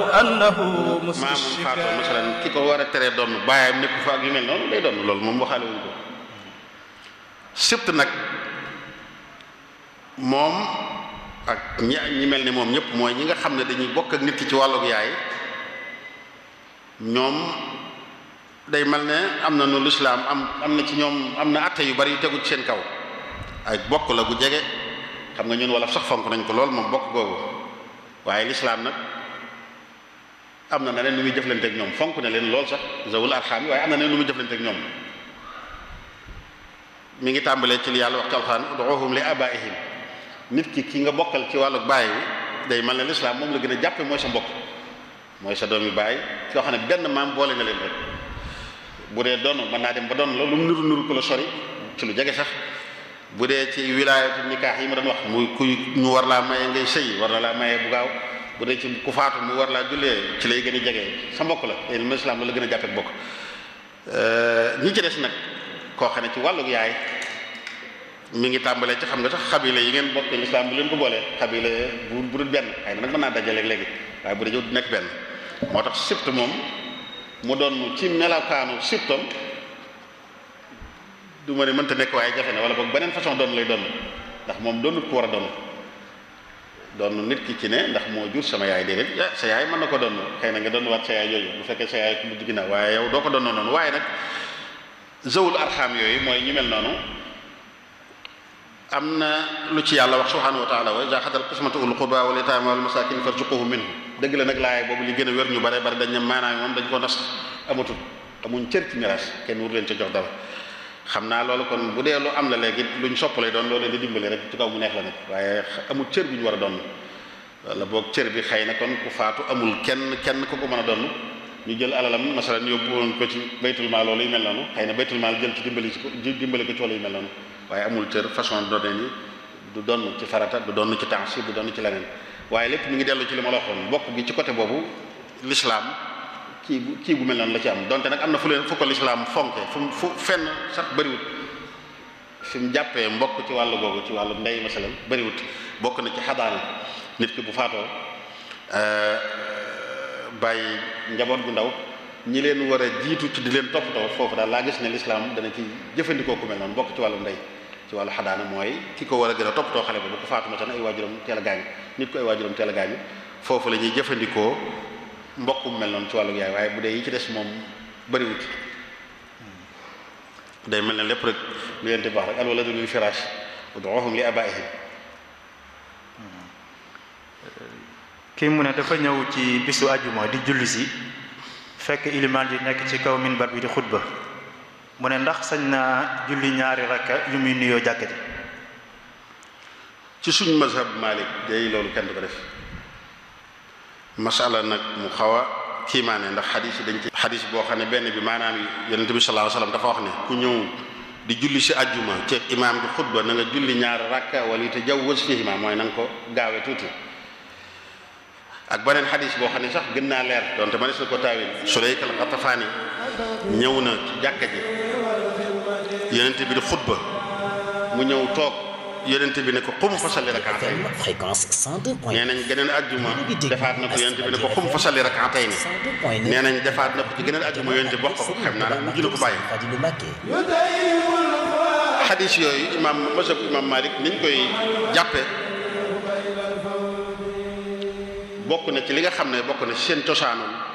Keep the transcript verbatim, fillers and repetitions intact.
annahu maamam faatoo masalan ki ko war a teree doon baayam nekk fa ak yu mel noonu day doon loolu moom waxaale wuñ ko sibt nag moom ak ñi ñi mel ni moom ñëpp mooy ñi nga xam ne dañuy bokk ak nit ki ci wàllug yaay ñoom day mel ne am na nu lislaam am am na ci ñoom am na atte yu bari yu tegu ci seen kaw ay bokk la gu jege xam nga ñun wala sax fonk nañ ko lool moom bokk googu waaye lislaam nag am na neneen nu muy jëflante ak ñoom fonk na leen lool sax zawul arxam yi waaye am na neneen nu muy jëflante ak ñoom mi ngi tàmbalee ci li yàlla wax ci alxuraan ud'uuhum li abaa'ihim nit ki ki nga bokkal ci wàllu baay wi day mel ne lislaam moom la gën a jàppe mooy sa mbokk mooy sa doomi baay yoo xam ne benn maam boole na leen rek bu dee doon mën naa dem ba doon la lu mu nuru nuru ko la sori ci lu jege sax bu dee ci wilaayatu nikaax yi ma doon wax muy kuy ñu war laa maye ngay sëy war na laa maye bu gaaw bu dee ci ku faatu mu war laa jullee ci lay gën a jege sa mbokk la te lislaam la la gën a jàppe bokk ñi ci des nag koo xam ne ci wàllug yaay mi ngi tàmbalee ci xam nga sax xabila yi ngeen bokk lislaam bu leen ko boolee xabila bu bu dul benn xëy na nag mën naa dajale léegi waaye bu dee du nekk benn moo tax sibt moom mu doon ci melakaanu sibtam du ma ne mënta nekk waaye jafe na wala boog beneen façon doon lay doon ndax moom doonut ko war a doon doon nit ki ci ne ndax moo jur sama yaay déedéet ya sa yaay mën na ko doon xëy na nga doon waat sa yaay yooyu bu fekkee sa yaay ku mujj ginnaaw waaye yow doo ko doon noonu waaye nag zawul arxam yooyu mooy ñu mel noonu am na lu ci yàlla wax subhanahu wa taala wa iza hadal qismatu ul qurba wal yatama wal masakin farzuquhum minhu dëgg la nag laay boobu li gën a wér ñu bare bare dañ ne maanaam moom dañ ko nas amatul amuñ cër ci miraas kenn wur leen ca jox dara xam naa loolu kon bu dee lu am la léegi luñ soppale doon loolu leen di dimbali rek ci kaw mu neex la nag waaye amul cër bi ñu war a doon wala boog cër bi xëy na kon ku faatu amul kenn kenn ku ko mën a doon ñu jël alalam masalan yóbbu woon ko ci baytul maal loolu yu mel noonu xëy na baytul maal jël ci dimbali ci ko dimbali ko ci wàllu yu mel noonu waaye amul cër façon doonee ni du doon ci farata du doon ci tansib du doon ci leneen waaye lépp mi ngi dellu ci li ma la waxoon bokk gi ci côté boobu l'islam kii bu kii bu mel noonu la ci am donte nag am na fu leen fu ko l'islam fonke fu fu fenn sax bëriwut fi mu jàppee mbokk ci wàllu googu ci wàllu ndey masalan bëriwut bokk na ci xadaana nit ki bu faatoo bàyyi njaboot gu ndaw ñi leen war a jiitu ci di leen toppatoo foofu daal laa gis ne l'islam dana ci jëfandikoo ku mel noonu bokk ci wàllu ndey ci wàllu xadaana mooy ki ko war a gën a toppatoo xale ba bu ko faatu ma tan ay waajuram teel a gaañu nit ko ay waajuram teel a gaañu foofu la ñuy jëfandikoo mbokk mu mel noonu ci wàllu yaay waaye bu dee yi ci des moom bëriwut day mel ne lépp rek lu leen di baax rek al waladu lil firaash ud'uuhum li abaa'ihim kii mu ne dafa ñëw ci bisu ajuma di julli si fekk ilimaan ji nekk ci kaw minbar bi di xutba mu ne ndax sañ naa julli ñaari rakka yu muy nuyoo jàkka ji ci suñ mazhab Malik day loolu kenn du ko def masala nag mu xaw a kiimaane ndax xadis yi dañ ci xadis boo xam ne benn bi maanaam yonent bi sallallahu alayhi wasallam dafa wax ne ku ñëw di julli si ajjuma ci imaam di xutba na nga julli ñaari rakka wala te jawwaz fiihimaa mooy na nga ko gaawee tuuti ak beneen xadis boo xam ne sax gën naa leer donte ma ne su ko taawil Sulayk al-Gatafaani ñëw na ci jàkka ji yonent bi di xutba mu ñëw toog yonent bi ne ko xum fa salli rak'atayn fréquence cent deux point nee nañ geneen ajjuma defaat na ko yonent bi ne ko xum fa salli rak'atayn nee nañ defaat na ko ci geneen ajjuma yonent bi wax ko xam naa nag mujj na ko bàyyi xadis yooyu imam mazhab imam Malik niñ koy jàppe bokk na ci li nga xam ne bokk na ci seen cosaanul